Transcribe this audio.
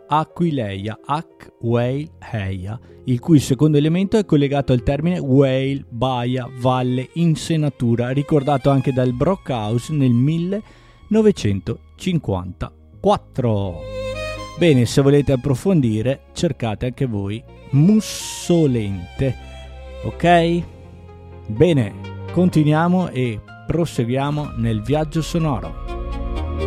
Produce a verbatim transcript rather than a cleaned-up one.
Aquileia, Ac-Weil-Heia, il cui secondo elemento è collegato al termine Weil, baia, valle, insenatura, ricordato anche dal Brockhaus nel millenovecentocinquantaquattro. Bene, se volete approfondire, cercate anche voi Mussolente, ok? Bene, continuiamo e proseguiamo nel viaggio sonoro.